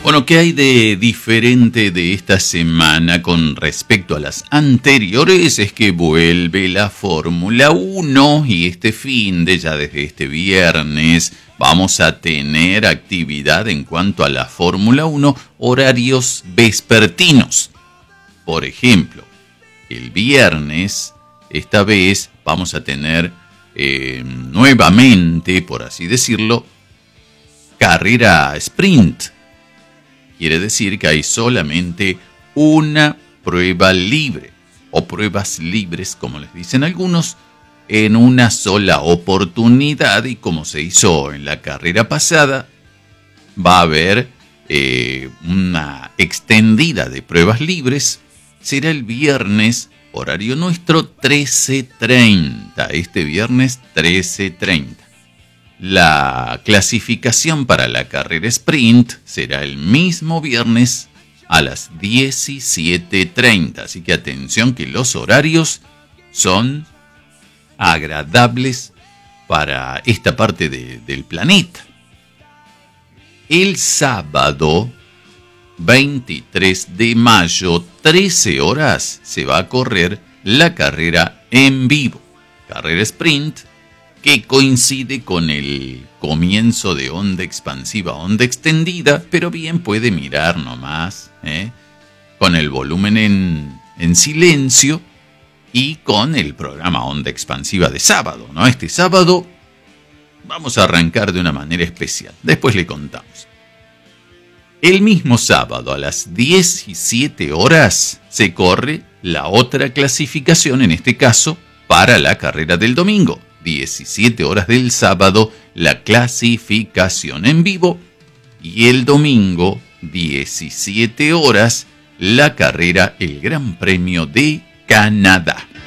Bueno, ¿qué hay de diferente de esta semana con respecto a las anteriores? Es que vuelve la Fórmula 1 y ya desde este viernes, vamos a tener actividad en cuanto a la Fórmula 1, horarios vespertinos. Por ejemplo, el viernes, esta vez, vamos a tener nuevamente, por así decirlo, carrera sprint. Quiere decir que hay solamente una prueba libre, o pruebas libres, como les dicen algunos, en una sola oportunidad, y como se hizo en la carrera pasada, va a haber una extendida de pruebas libres. Será el viernes, horario nuestro, 13:30. Este viernes 13:30. La clasificación para la carrera sprint será el mismo viernes a las 17:30. Así que atención que los horarios son agradables para esta parte del planeta. El sábado 23 de mayo, 13 horas, se va a correr la carrera en vivo. Carrera sprint que coincide con el comienzo de onda expansiva, onda extendida, pero bien puede mirar nomás, con el volumen en silencio y con el programa onda expansiva de sábado, ¿no? Este sábado vamos a arrancar de una manera especial, después le contamos. El mismo sábado a las 17 horas se corre la otra clasificación, en este caso para la carrera del domingo. 17 horas del sábado, la clasificación en vivo, y el domingo, 17 horas, la carrera, el Gran Premio de Canadá.